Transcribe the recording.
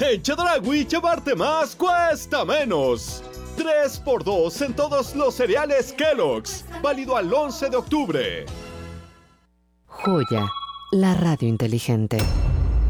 En Chedraui llevarte más cuesta menos. 3x2 en todos los cereales Kellogg's. Válido al 11 de octubre. Joya, la radio inteligente.